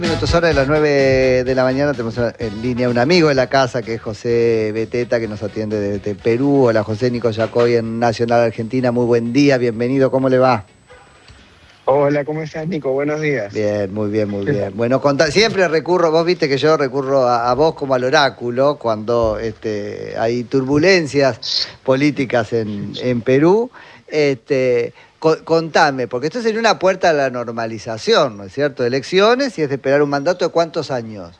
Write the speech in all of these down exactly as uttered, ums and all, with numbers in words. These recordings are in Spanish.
Minutos hora de las nueve de la mañana tenemos en línea un amigo de la casa que es José Beteta, que nos atiende desde Perú. Hola José, Nico Yacoy en Nacional Argentina, muy buen día, bienvenido, ¿cómo le va? Hola, ¿cómo estás, Nico? Buenos días. Bien, muy bien, muy bien. Bueno, contá, siempre recurro, vos viste que yo recurro a, a vos como al oráculo cuando este, hay turbulencias políticas en, en Perú. Este, co contame, porque esto sería una puerta a la normalización, ¿no es cierto? Elecciones y es de esperar un mandato de ¿cuántos años?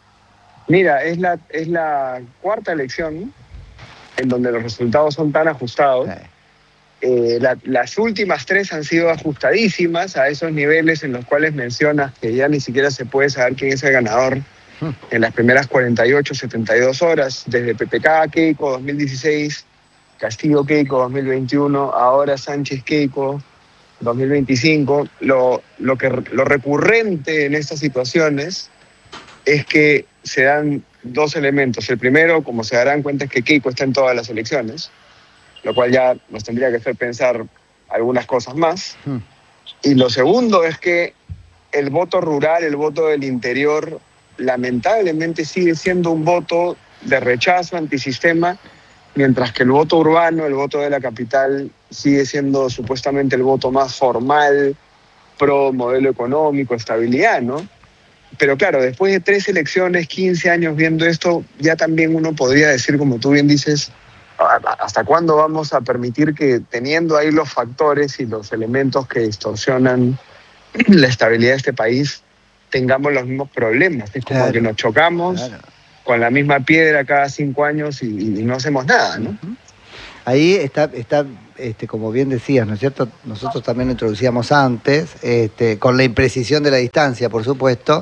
Mira, es la, es la cuarta elección en donde los resultados son tan ajustados. Sí. Eh, la, las últimas tres han sido ajustadísimas a esos niveles en los cuales mencionas que ya ni siquiera se puede saber quién es el ganador en las primeras cuarenta y ocho, setenta y dos horas, desde P P K Keiko dos mil dieciséis, Castillo Keiko dos mil veintiuno, ahora Sánchez Keiko dos mil veinticinco. Lo, lo, que, lo recurrente en estas situaciones es que se dan dos elementos. El primero, como se darán cuenta, es que Keiko está en todas las elecciones, lo cual ya nos tendría que hacer pensar algunas cosas más. Hmm. Y lo segundo es que el voto rural, el voto del interior, lamentablemente sigue siendo un voto de rechazo antisistema, mientras que el voto urbano, el voto de la capital, sigue siendo supuestamente el voto más formal, pro modelo económico, estabilidad, ¿no? Pero claro, después de tres elecciones, quince años viendo esto, ya también uno podría decir, como tú bien dices, ¿hasta cuándo vamos a permitir que, teniendo ahí los factores y los elementos que distorsionan la estabilidad de este país, tengamos los mismos problemas? Es como claro, que nos chocamos claro. con la misma piedra cada cinco años y, y no hacemos nada, ¿no? Uh-huh. Ahí está, está este, como bien decías, ¿no es cierto? Nosotros también lo introducíamos antes, este, con la imprecisión de la distancia, por supuesto,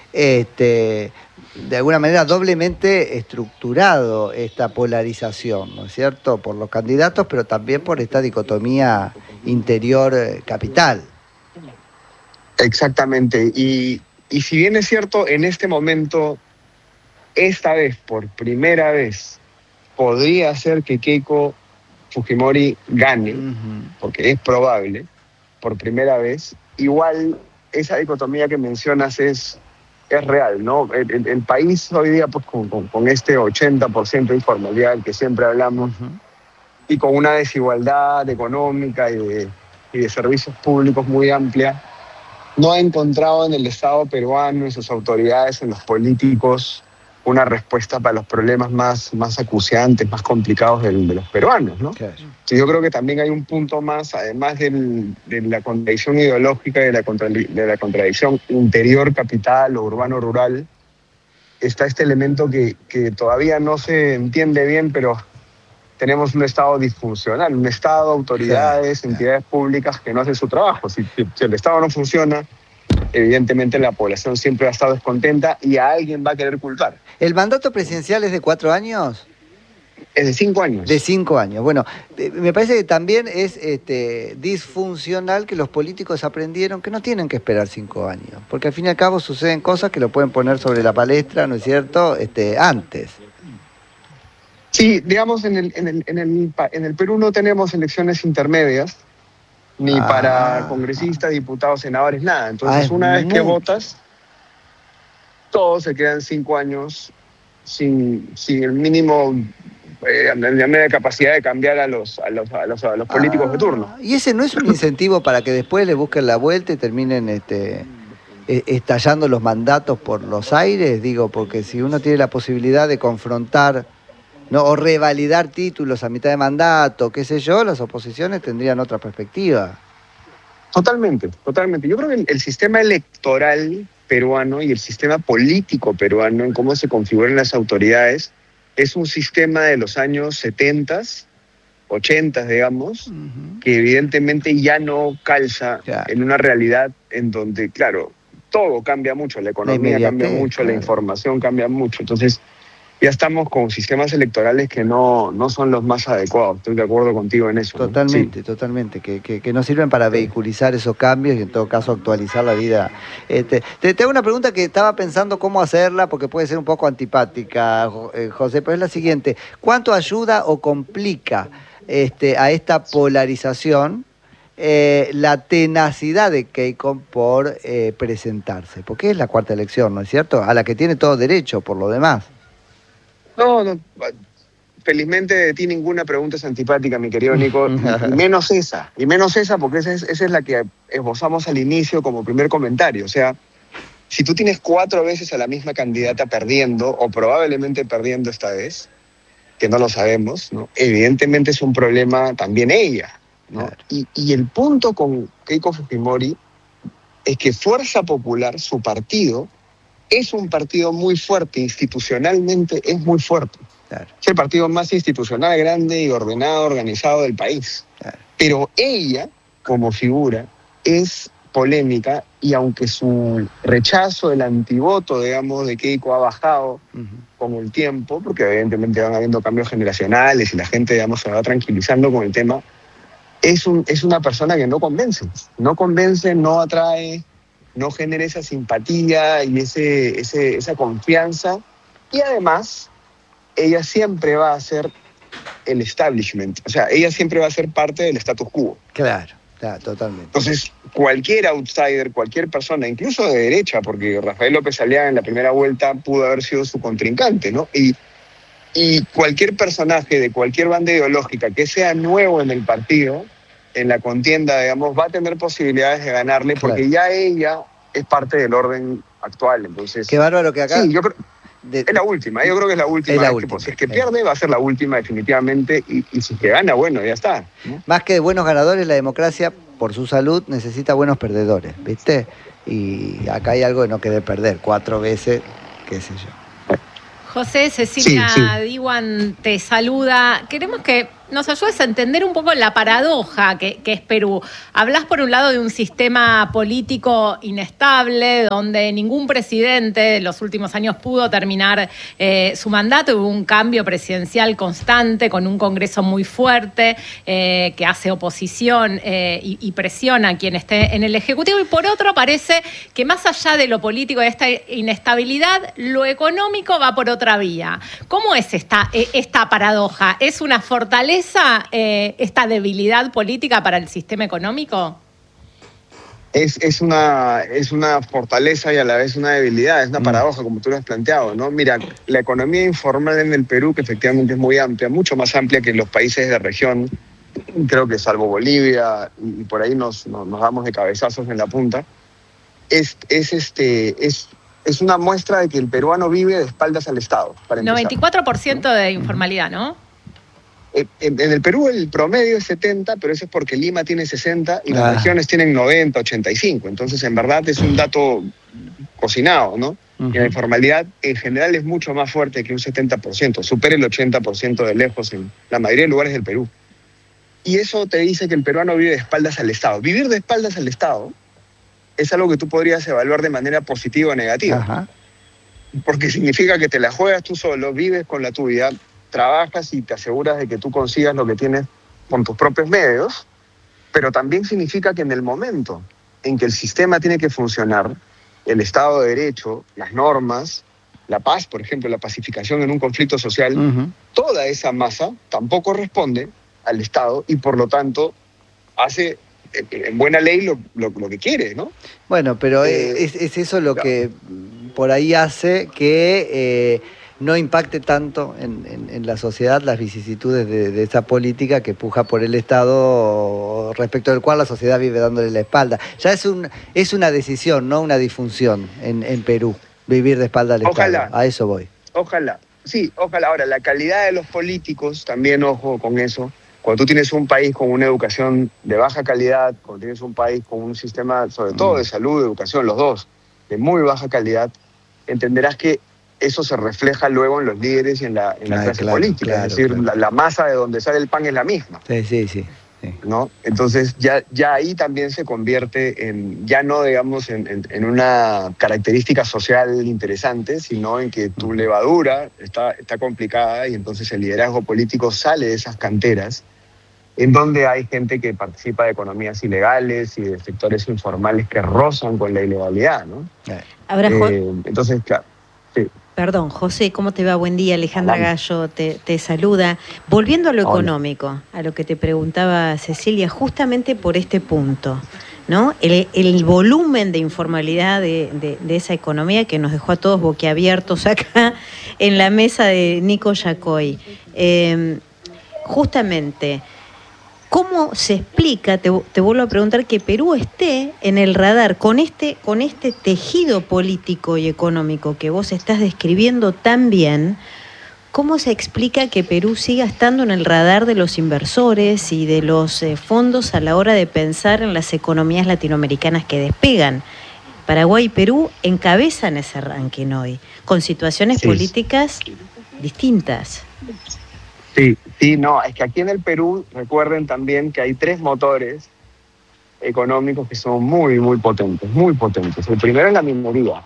este, de alguna manera doblemente estructurado esta polarización, ¿no es cierto? Por los candidatos, pero también por esta dicotomía interior-capital. Exactamente. Y, y si bien es cierto, en este momento, esta vez, por primera vez, podría ser que Keiko Fujimori gane, uh-huh. porque es probable, por primera vez, igual esa dicotomía que mencionas es... es real, ¿no? El, el, el país hoy día, pues, con, con, con este ochenta por ciento de informalidad del que siempre hablamos, uh-huh. y con una desigualdad económica y de, y de servicios públicos muy amplia, no ha encontrado en el Estado peruano, en sus autoridades, en los políticos, una respuesta para los problemas más, más acuciantes, más complicados del, de los peruanos, ¿no? Okay. Sí, yo creo que también hay un punto más, además del, de la contradicción ideológica y de la, contra, de la contradicción interior-capital o urbano-rural, está este elemento que, que todavía no se entiende bien, pero tenemos un Estado disfuncional, un Estado, autoridades, okay. entidades públicas que no hacen su trabajo. Si, si el Estado no funciona, evidentemente la población siempre ha estado descontenta y a alguien va a querer culpar. ¿El mandato presidencial es de cuatro años? Es de cinco años. De cinco años. Bueno, me parece que también es este, disfuncional que los políticos aprendieron que no tienen que esperar cinco años, porque al fin y al cabo suceden cosas que lo pueden poner sobre la palestra, ¿no es cierto?, este, antes. Sí, digamos, en el, en el, en el, en el Perú no tenemos elecciones intermedias, ni ah. para congresistas, diputados, senadores, nada. Entonces, ah, una vez mucho. que votas, todos se quedan cinco años sin, sin el mínimo, eh, la media capacidad de cambiar a los, a los, a los, a los políticos ah, de turno. ¿Y ese no es un incentivo para que después le busquen la vuelta y terminen este, estallando los mandatos por los aires? Digo, porque si uno tiene la posibilidad de confrontar, ¿no?, o revalidar títulos a mitad de mandato, qué sé yo, las oposiciones tendrían otra perspectiva. Totalmente, totalmente. Yo creo que el, el sistema electoral peruano y el sistema político peruano, en cómo se configuran las autoridades, es un sistema de los años setenta, ochenta, digamos, uh-huh. que evidentemente ya no calza claro. en una realidad en donde, claro, todo cambia mucho, la economía la cambia mucho, claro. la información cambia mucho. Entonces, ya estamos con sistemas electorales que no, no son los más adecuados. Estoy de acuerdo contigo en eso. Totalmente, sí. totalmente. Que, que, que no sirven para vehiculizar esos cambios y en todo caso actualizar la vida. Este, te, te hago una pregunta que estaba pensando cómo hacerla porque puede ser un poco antipática, José, pero es la siguiente. ¿Cuánto ayuda o complica este, a esta polarización eh, la tenacidad de Keiko por eh, presentarse, porque es la cuarta elección, ¿no es cierto? A la que tiene todo derecho, por lo demás. No, no, felizmente de ti ninguna pregunta es antipática, mi querido Nico, y, y menos esa, y menos esa porque esa es, esa es la que esbozamos al inicio como primer comentario. O sea, si tú tienes cuatro veces a la misma candidata perdiendo, o probablemente perdiendo esta vez, que no lo sabemos, ¿no? Evidentemente es un problema también ella, ¿no? Claro. Y, y el punto con Keiko Fujimori es que Fuerza Popular, su partido, es un partido muy fuerte, institucionalmente es muy fuerte. Claro. Es el partido más institucional, grande y ordenado, organizado del país. Claro. Pero ella, como figura, es polémica y aunque su rechazo, el antivoto, digamos, de Keiko ha bajado uh-huh. con el tiempo, porque evidentemente van habiendo cambios generacionales y la gente, digamos, se va tranquilizando con el tema, es, un, es una persona que no convence. No convence, no atrae, no genera esa simpatía y ese, ese, esa confianza. Y además, ella siempre va a ser el establishment. O sea, ella siempre va a ser parte del status quo. Claro, claro, totalmente. Entonces, cualquier outsider, cualquier persona, incluso de derecha, porque Rafael López Aliaga en la primera vuelta pudo haber sido su contrincante, ¿no? Y, y cualquier personaje de cualquier banda ideológica que sea nuevo en el partido, en la contienda, digamos, va a tener posibilidades de ganarle, porque claro. ya ella es parte del orden actual. Entonces, qué bárbaro que acá... Sí, yo creo... De, es la última, yo creo que es la última. Es la es última. Que, si es que pierde, va a ser la última definitivamente, y, y si es que gana, bueno, ya está, ¿no? Más que de buenos ganadores, la democracia, por su salud, necesita buenos perdedores, ¿viste? Y acá hay algo de no querer perder, cuatro veces, qué sé yo. José, Cecilia sí, sí. Diwan te saluda. Queremos que nos ayudes a entender un poco la paradoja que, que es Perú. Hablás por un lado de un sistema político inestable, donde ningún presidente de los últimos años pudo terminar eh, su mandato. Hubo un cambio presidencial constante, con un Congreso muy fuerte, eh, que hace oposición eh, y, y presiona a quien esté en el Ejecutivo. Y por otro, parece que más allá de lo político, de esta inestabilidad, lo económico va por otra vía. ¿Cómo es esta, esta paradoja? ¿Es una fortaleza Eh, esta debilidad política para el sistema económico? Es, es, una, es una fortaleza y a la vez una debilidad, es una paradoja, como tú lo has planteado, ¿no? Mira, la economía informal en el Perú, que efectivamente es muy amplia, mucho más amplia que en los países de la región, creo que salvo Bolivia, y por ahí nos, nos, nos damos de cabezazos en la punta, es, es, este, es, es una muestra de que el peruano vive de espaldas al Estado. Para empezar, noventa y cuatro por ciento ¿no? de informalidad, ¿no? En, en el Perú el promedio es setenta, pero eso es porque Lima tiene sesenta y ah. las regiones tienen noventa, ochenta y cinco. Entonces, en verdad, es un dato cocinado, ¿no? Uh-huh. Y la informalidad en general es mucho más fuerte que un setenta por ciento, supera el ochenta por ciento de lejos en la mayoría de lugares del Perú. Y eso te dice que el peruano vive de espaldas al Estado. Vivir de espaldas al Estado es algo que tú podrías evaluar de manera positiva o negativa. Uh-huh. Porque significa que te la juegas tú solo, vives con la tuya, trabajas y te aseguras de que tú consigas lo que tienes con tus propios medios, pero también significa que en el momento en que el sistema tiene que funcionar, el Estado de Derecho, las normas, la paz, por ejemplo, la pacificación en un conflicto social, uh-huh. toda esa masa tampoco responde al Estado y por lo tanto hace en buena ley lo, lo, lo que quiere, ¿no? Bueno, pero eh, es, es eso lo claro. que por ahí hace que... Eh, no impacte tanto en, en, en la sociedad las vicisitudes de, de esa política que puja por el Estado respecto del cual la sociedad vive dándole la espalda. Ya es, un, es una decisión, no una disfunción en, en Perú, vivir de espalda al ojalá, Estado. A eso voy. Ojalá, sí, ojalá. Ahora, la calidad de los políticos, también ojo con eso. Cuando tú tienes un país con una educación de baja calidad, cuando tienes un país con un sistema, sobre todo de salud, de educación, los dos, de muy baja calidad, entenderás que eso se refleja luego en los líderes y en la, en claro, la clase claro, política. Claro, es decir, claro. la, la masa de donde sale el pan es la misma. Sí, sí, sí. sí. ¿No? Entonces ya, ya ahí también se convierte en, ya no digamos en, en, en una característica social interesante, sino en que tu levadura está, está complicada y entonces el liderazgo político sale de esas canteras en donde hay gente que participa de economías ilegales y de sectores informales que rozan con la ilegalidad, ¿no? Ahora, eh, entonces, claro, sí. Perdón, José, ¿cómo te va? Buen día, Alejandra Hola. Gallo te, te saluda. Volviendo a lo Hola. económico, a lo que te preguntaba Cecilia, justamente por este punto, ¿no? El, el volumen de informalidad de, de, de esa economía que nos dejó a todos boquiabiertos acá en la mesa de Nico Yacoy. Eh, justamente, ¿cómo se explica, te, te vuelvo a preguntar, que Perú esté en el radar con este, con este tejido político y económico que vos estás describiendo tan bien? ¿Cómo se explica que Perú siga estando en el radar de los inversores y de los eh, fondos a la hora de pensar en las economías latinoamericanas que despegan? Paraguay y Perú encabezan ese ranking hoy, con situaciones Sí. políticas distintas. Sí, sí, no, es que aquí en el Perú, recuerden también que hay tres motores económicos que son muy, muy potentes, muy potentes. El primero es la minería,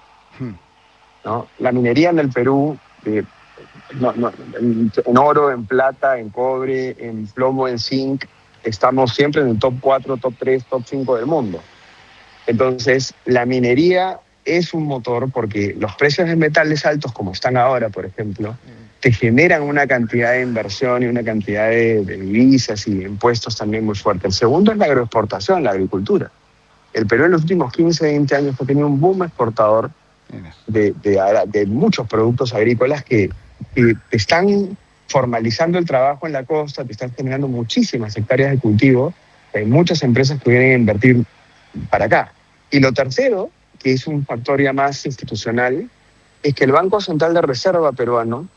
¿no? La minería en el Perú, eh, no, no, en, en oro, en plata, en cobre, en plomo, en zinc, estamos siempre en el top cuatro, top tres, top cinco del mundo. Entonces, la minería es un motor porque los precios de metales altos, como están ahora, por ejemplo, te generan una cantidad de inversión y una cantidad de, de divisas y de impuestos también muy fuerte. El segundo es la agroexportación, la agricultura. El Perú en los últimos quince, veinte años ha tenido un boom exportador de, de, de muchos productos agrícolas que, que te están formalizando el trabajo en la costa, te están generando muchísimas hectáreas de cultivo. Hay muchas empresas que vienen a invertir para acá. Y lo tercero, que es un factor ya más institucional, es que el Banco Central de Reserva peruano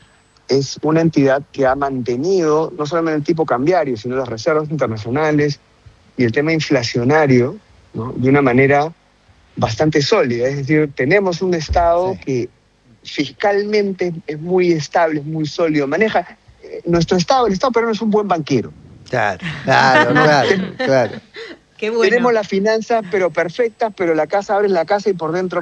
es una entidad que ha mantenido no solamente el tipo cambiario, sino las reservas internacionales y el tema inflacionario, ¿no?, de una manera bastante sólida. Es decir, tenemos un Estado sí. que fiscalmente es muy estable, es muy sólido. Maneja, eh, nuestro Estado, el Estado peruano es un buen banquero. Claro, claro, claro, claro. Qué bueno. Tenemos las finanzas, pero perfectas, pero la casa, abres la casa y por dentro